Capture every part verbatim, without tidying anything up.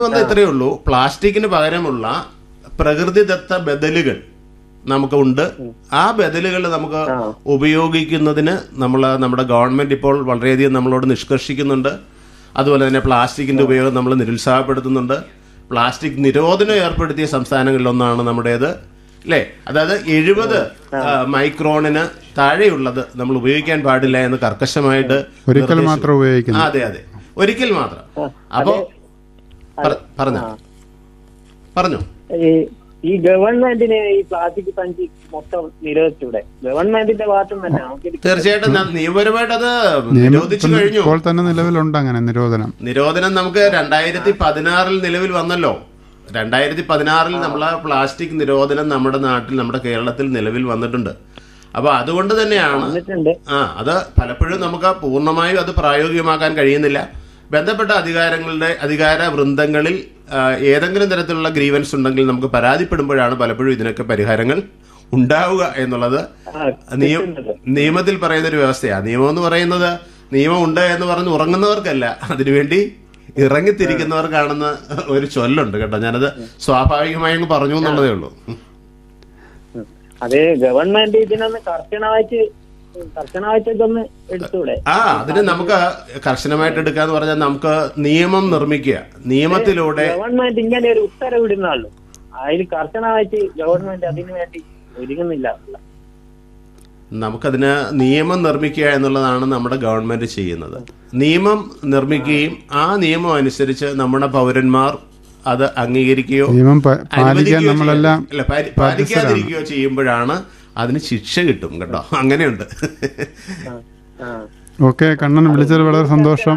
ഇത്രയേ ഉള്ളൂ. പ്ലാസ്റ്റിക്കിന് പകരമുള്ള പ്രകൃതിദത്ത ബദലുകൾ നമുക്ക് ഉണ്ട്. ആ ബദലുകൾ നമുക്ക് ഉപയോഗിക്കുന്നതിന് നമ്മൾ നമ്മുടെ ഗവൺമെന്റ് ഇപ്പോൾ വളരെയധികം നമ്മളോട് നിഷ്കർഷിക്കുന്നുണ്ട്. അതുപോലെ തന്നെ പ്ലാസ്റ്റിക്കിന്റെ ഉപയോഗം നമ്മൾ നിരുത്സാഹപ്പെടുത്തുന്നുണ്ട്. പ്ലാസ്റ്റിക് നിരോധനം ഏർപ്പെടുത്തിയ സംസ്ഥാനങ്ങളിലൊന്നാണ് നമ്മുടേത്, അല്ലേ? അതായത് എഴുപത് മൈക്രോണിന് താഴെയുള്ളത് നമ്മൾ ഉപയോഗിക്കാൻ പാടില്ല എന്ന് കർക്കശമായിട്ട് ഒരിക്കൽ മാത്രം ഉപയോഗിക്കുന്നു. അതെ അതെ, ഒരിക്കൽ മാത്രം. അപ്പോ പറഞ്ഞോ പറഞ്ഞോ ഈ ഗവൺമെന്റിന് ഈ പ്ലാസ്റ്റിക് സഞ്ചി മൊത്തം നിരോധിച്ചൂടെ? ഗവൺമെന്റിന്റെ ഭാഗത്തു തന്നെ തീർച്ചയായിട്ടും നിയമപരമായിട്ട് അത് നിരോധിച്ചു കഴിഞ്ഞു. ഇപ്പോൾ തന്നെ നിലവിലുണ്ട് അങ്ങനെ നിരോധനം. നിരോധനം നമുക്ക് രണ്ടായിരത്തി പതിനാറിൽ നിലവിൽ വന്നല്ലോ. രണ്ടായിരത്തി പതിനാറിൽ നമ്മളെ പ്ലാസ്റ്റിക് നിരോധനം നമ്മുടെ നാട്ടിൽ, നമ്മുടെ കേരളത്തിൽ നിലവിൽ വന്നിട്ടുണ്ട്. അപ്പൊ അതുകൊണ്ട് തന്നെയാണ് ആ അത് പലപ്പോഴും നമുക്ക് പൂർണ്ണമായും അത് പ്രായോഗികമാക്കാൻ കഴിയുന്നില്ല. ബന്ധപ്പെട്ട അധികാരങ്ങളുടെ അധികാര വൃന്ദങ്ങളിൽ ഏതെങ്കിലും തരത്തിലുള്ള ഗ്രീവൻസ് ഉണ്ടെങ്കിൽ നമുക്ക് പരാതിപ്പെടുമ്പോഴാണ് പലപ്പോഴും ഇതിനൊക്കെ പരിഹാരങ്ങൾ ഉണ്ടാവുക എന്നുള്ളത് നിയമത്തിൽ പറയുന്ന ഒരു വ്യവസ്ഥയാണ്. നിയമം എന്ന് പറയുന്നത് നിയമം ഉണ്ട് എന്ന് പറഞ്ഞ് ഉറങ്ങുന്നവർക്കല്ല, അതിനുവേണ്ടി ഇറങ്ങിത്തിരിക്കുന്നവർക്കാണെന്ന് ഒരു ചൊല്ലുണ്ട് കേട്ടോ. ഞാനത് സ്വാഭാവികമായി പറഞ്ഞു എന്നുള്ളതേ ഉള്ളൂ. അതെ, ഗവൺമെന്റ് ഇതിനൊന്ന് കർശനമായിട്ട് കർശനമായിട്ടൊന്ന് എടുത്തൂടെ? ആ അതിന് നമുക്ക് കർശനമായിട്ട് എടുക്കാന്ന് പറഞ്ഞാൽ നമുക്ക് നിയമം നിർമ്മിക്കുക, നിയമത്തിലൂടെ. ഗവൺമെന്റ് ഇങ്ങനെ ഒരു ഉത്തരവിടുന്നുള്ളൂ, അതിൽ കർശനമായിട്ട് ഗവൺമെന്റ് അതിനു വേണ്ടി ഒരുങ്ങുന്നില്ല. നമുക്കതിന് നിയമം നിർമ്മിക്കുക എന്നുള്ളതാണ് നമ്മുടെ ഗവൺമെന്റ് ചെയ്യുന്നത്. നിയമം നിർമ്മിക്കുകയും ആ നിയമം അനുസരിച്ച് നമ്മുടെ പൗരന്മാർ അത് അംഗീകരിക്കുകയോ പാലിക്കാതിരിക്കുകയോ ചെയ്യുമ്പോഴാണ് അതിന് ശിക്ഷ കിട്ടും കേട്ടോ. അങ്ങനെയുണ്ട്. ഓക്കെ, കണ്ണൻ വിളിച്ചത് വളരെ സന്തോഷം.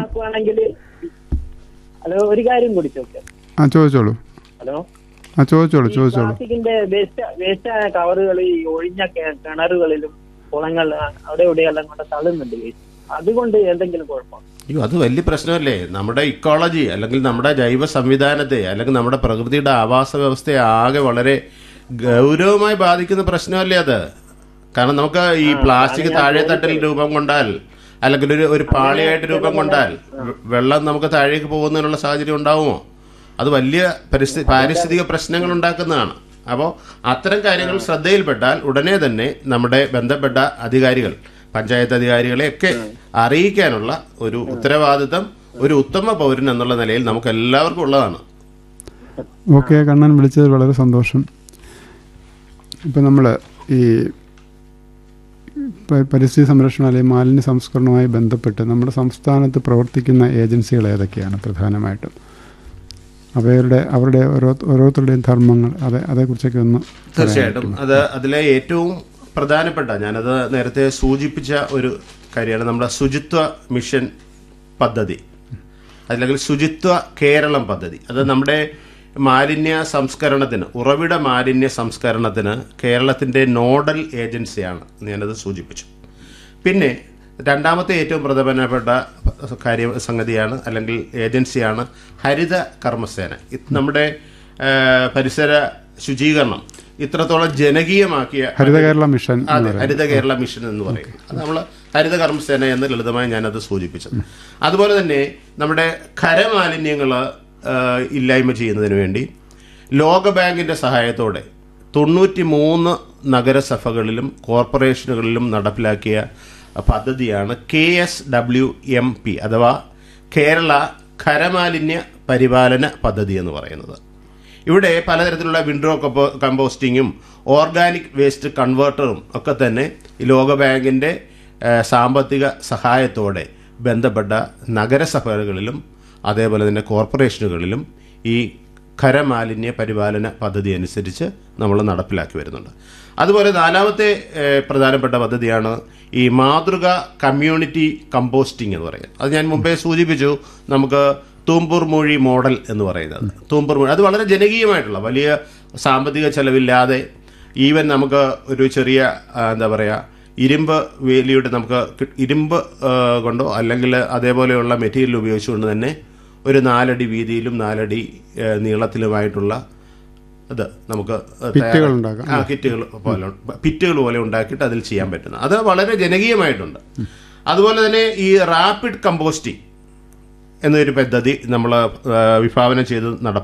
ഹലോ, ഒരു കാര്യം കൂടി ചോദിക്കാം. ആ ചോദിച്ചോളൂ. ഹലോ ആ ചോദിച്ചോളൂ ചോദിച്ചോളൂ പ്ലാസ്റ്റിക്കിന്റെ വേസ്റ്റ് കവറുകൾ ഈ ഒഴിഞ്ഞ കിണറുകളിലും കുളങ്ങൾ അവിടെ ഇവിടെയെല്ലാം കൊണ്ട് തള്ളുന്നുണ്ട്. അതുകൊണ്ട് എന്തെങ്കിലും കുഴപ്പമാണ്? അയ്യോ, അത് വലിയ പ്രശ്നമല്ലേ. നമ്മുടെ ഇക്കോളജി അല്ലെങ്കിൽ നമ്മുടെ ജൈവ സംവിധാനത്തെ അല്ലെങ്കിൽ നമ്മുടെ പ്രകൃതിയുടെ ആവാസ വ്യവസ്ഥയെ ആകെ വളരെ ഗൗരവമായി ബാധിക്കുന്ന പ്രശ്നമല്ലേ അത്. കാരണം നമുക്ക് ഈ പ്ലാസ്റ്റിക് താഴെ തട്ടിൽ രൂപം കൊണ്ടാൽ അല്ലെങ്കിൽ ഒരു ഒരു പാളിയായിട്ട് രൂപം കൊണ്ടാൽ വെള്ളം നമുക്ക് താഴേക്ക് പോകുന്നതിനുള്ള സാഹചര്യം ഉണ്ടാവുമോ? അത് വലിയ പരിസ്ഥിതി പാരിസ്ഥിതിക പ്രശ്നങ്ങൾ ഉണ്ടാക്കുന്നതാണ്. അപ്പോൾ അത്തരം കാര്യങ്ങൾ ശ്രദ്ധയിൽപ്പെട്ടാൽ ഉടനെ തന്നെ നമ്മുടെ ബന്ധപ്പെട്ട അധികാരികൾ, പഞ്ചായത്ത് അധികാരികളെയൊക്കെ അറിയിക്കാനുള്ള ഒരു ഉത്തരവാദിത്തം ഒരു ഉത്തമ പൗരൻ എന്നുള്ള നിലയിൽ നമുക്ക് എല്ലാവർക്കും ഉള്ളതാണ്. ഓക്കെ, കണ്ണൻ വിളിച്ചത് വളരെ സന്തോഷം. ഇപ്പം നമ്മൾ ഈ പരിസ്ഥിതി സംരക്ഷണം അല്ലെങ്കിൽ മാലിന്യ സംസ്കരണവുമായി ബന്ധപ്പെട്ട് നമ്മുടെ സംസ്ഥാനത്ത് പ്രവർത്തിക്കുന്ന ഏജൻസികൾ ഏതൊക്കെയാണ് പ്രധാനമായിട്ടും? അവരുടെ അവരുടെ ഓരോ ഓരോരുത്തരുടെയും ധർമ്മങ്ങൾ അതെ അതേക്കുറിച്ചൊക്കെ ഒന്ന്. തീർച്ചയായിട്ടും അത് അതിലെ ഏറ്റവും പ്രധാനപ്പെട്ട, ഞാനത് നേരത്തെ സൂചിപ്പിച്ച ഒരു കാര്യമാണ് നമ്മുടെ ശുചിത്വ മിഷൻ പദ്ധതി, അല്ലെങ്കിൽ ശുചിത്വ കേരളം പദ്ധതി. അത് നമ്മുടെ മാലിന്യ സംസ്കരണത്തിന്, ഉറവിട മാലിന്യ സംസ്കരണത്തിന് കേരളത്തിൻ്റെ നോഡൽ ഏജൻസിയാണ്. ഞാനത് സൂചിപ്പിച്ചു. പിന്നെ രണ്ടാമത്തെ ഏറ്റവും പ്രധാനപ്പെട്ട കാര്യ സംഗതിയാണ് അല്ലെങ്കിൽ ഏജൻസിയാണ് ഹരിത കർമ്മസേന. നമ്മുടെ പരിസര ശുചീകരണം ഇത്രത്തോളം ജനകീയമാക്കിയ ഹരിത കേരള മിഷൻ. അതെ, ഹരിത കേരള മിഷൻ എന്ന് പറയും. അത് നമ്മൾ ഹരിത കർമ്മസേന എന്ന് ലളിതമായി ഞാനത് സൂചിപ്പിച്ചത്. അതുപോലെ തന്നെ നമ്മുടെ ഖരമാലിന്യങ്ങൾ ഇല്ലായ്മ ചെയ്യുന്നതിന് വേണ്ടി ലോകബാങ്കിൻ്റെ സഹായത്തോടെ തൊണ്ണൂറ്റി മൂന്ന് നഗരസഭകളിലും കോർപ്പറേഷനുകളിലും നടപ്പിലാക്കിയ പദ്ധതിയാണ് K S W M P അഥവാ കേരള ഖരമാലിന്യ പരിപാലന പദ്ധതി എന്ന് പറയുന്നത്. ഇവിടെ പലതരത്തിലുള്ള വിൻഡ്രോ കമ്പോസ്റ്റിങ്ങും ഓർഗാനിക് വേസ്റ്റ് കൺവേർട്ടറും ഒക്കെ തന്നെ ഈ ലോകബാങ്കിൻ്റെ സാമ്പത്തിക സഹായത്തോടെ ബന്ധപ്പെട്ട നഗരസഭകളിലും അതേപോലെ തന്നെ കോർപ്പറേഷനുകളിലും ഈ ഖരമാലിന്യ പരിപാലന പദ്ധതി അനുസരിച്ച് നമ്മൾ നടപ്പിലാക്കി വരുന്നുണ്ട്. അതുപോലെ നാലാമത്തെ പ്രധാനപ്പെട്ട പദ്ധതിയാണ് ഈ മാതൃക കമ്മ്യൂണിറ്റി കമ്പോസ്റ്റിംഗ് എന്ന് പറയുന്നത്. അത് ഞാൻ മുമ്പേ സൂചിപ്പിച്ചു. നമുക്ക് തൂമ്പൂർ മൊഴി മോഡൽ എന്ന് പറയുന്നത്, തൂമ്പൂർ മൊഴി അത് വളരെ ജനകീയമായിട്ടുള്ള, വലിയ സാമ്പത്തിക ചെലവില്ലാതെ ഈവൻ നമുക്ക് ഒരു ചെറിയ എന്താ പറയുക ഇരുമ്പ് വേലിയുടെ നമുക്ക് ഇരുമ്പ് കൊണ്ടോ അല്ലെങ്കിൽ അതേപോലെയുള്ള മെറ്റീരിയൽ ഉപയോഗിച്ചുകൊണ്ട് തന്നെ ഒരു നാലടി വീതിയിലും നാലടി നീളത്തിലുമായിട്ടുള്ള അത് നമുക്ക് കിറ്റുകൾ പോലെ പിറ്റുകൾ പോലെ ഉണ്ടാക്കിയിട്ട് അതിൽ ചെയ്യാൻ പറ്റുന്ന അത് വളരെ ജനകീയമായിട്ടുണ്ട്. അതുപോലെ തന്നെ ഈ റാപ്പിഡ് കമ്പോസ്റ്റിംഗ് എന്നൊരു പദ്ധതി നമ്മൾ വിഭാവനം ചെയ്ത് നട